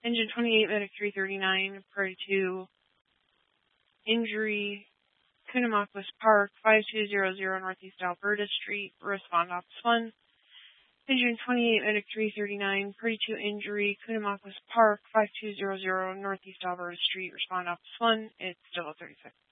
Engine 28, Medic 339, priority 2, injury, Coonamaclis Park, 5200 Northeast Alberta Street, respond Ops 1. Engine 28, Medic 339, priority 2, injury, Coonamaclis Park, 5200 Northeast Alberta Street, respond Ops 1. It's still a 30 seconds.